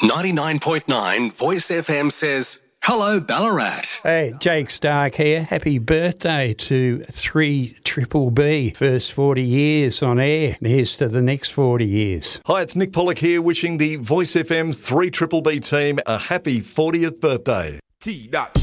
99.9 Voice FM says, hello, Ballarat. Hey, Jake Stark here. Happy birthday to 3BBB. First 40 years on air. And here's to the next 40 years. Hi, it's Nick Pollock here, wishing the Voice FM 3BBB team a happy 40th birthday. T.Dot.